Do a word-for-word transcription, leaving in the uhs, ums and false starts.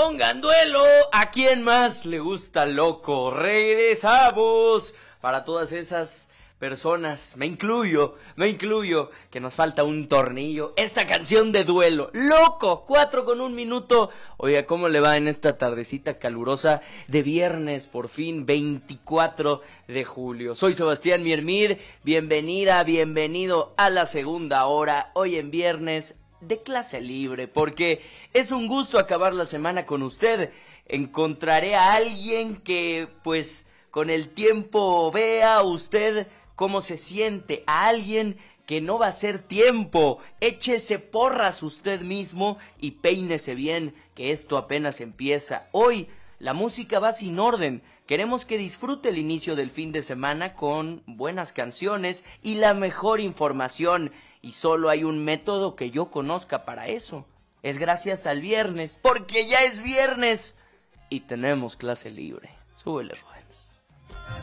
pongan duelo. ¿A quién más le gusta loco? Regresamos para todas esas personas, me incluyo, me incluyo, que nos falta un tornillo. Esta canción de duelo, loco, cuatro con un minuto. Oiga, ¿cómo le va en esta tardecita calurosa de viernes, por fin, veinticuatro de julio? Soy Sebastián Miermid, bienvenida, bienvenido a la segunda hora, hoy en viernes de clase libre, porque es un gusto acabar la semana con usted. Encontraré a alguien que, pues, con el tiempo vea usted cómo se siente, a alguien que no va a ser tiempo. Échese porras usted mismo y peínese bien, que esto apenas empieza. Hoy la música va sin orden. Queremos que disfrute el inicio del fin de semana con buenas canciones y la mejor información. Y solo hay un método que yo conozca para eso. Es gracias al viernes, porque ya es viernes y tenemos clase libre. Súbele, Rubens.